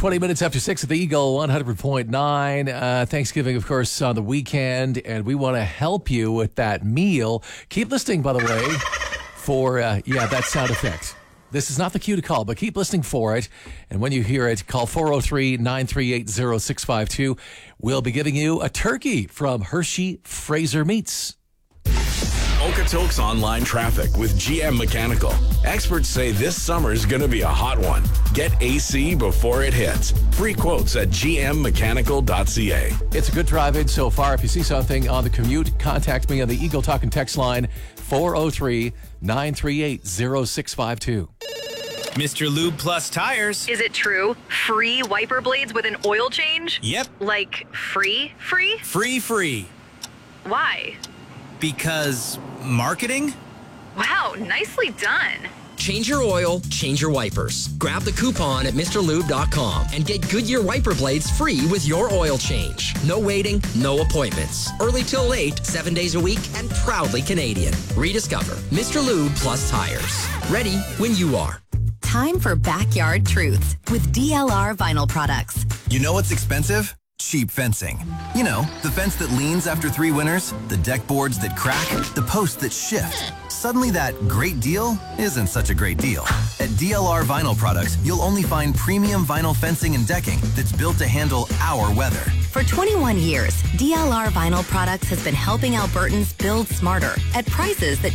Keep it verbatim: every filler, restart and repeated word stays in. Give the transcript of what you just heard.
twenty minutes after six at the Eagle one hundred point nine. Uh, Thanksgiving, of course, on the weekend, and we want to help you with that meal. Keep listening, by the way, for, uh, yeah, that sound effect. This is not the cue to call, but keep listening for it. And when you hear it, call four oh three, nine three eight, oh six five two. We'll be giving you a turkey from Hershey Fraser Meats. Okotoks online traffic with G M Mechanical. Experts say this summer is going to be a hot one. Get A C before it hits. Free quotes at g m mechanical dot c a. It's a good drive-in so far. If you see something on the commute, contact me on the Eagle Talk and Text line four oh three, nine three eight, oh six five two. Mister Lube Plus Tires. Is it true? Free wiper blades with an oil change? Yep. Like free, free? Free, free. Why? Because marketing? Wow, nicely done. Change your oil, change your wipers. Grab the coupon at Mr Lube dot com and get Goodyear wiper blades free with your oil change. No waiting, no appointments. Early till late, seven days a week, and proudly Canadian. Rediscover Mister Lube Plus Tires. Ready when you are. Time for Backyard Truths with D L R Vinyl Products. You know what's expensive? Cheap fencing. You know, the fence that leans after three winters, the deck boards that crack, the posts that shift. Suddenly that great deal isn't such a great deal. At D L R Vinyl Products, you'll only find premium vinyl fencing and decking that's built to handle our weather. For twenty-one years, D L R Vinyl Products has been helping Albertans build smarter at prices that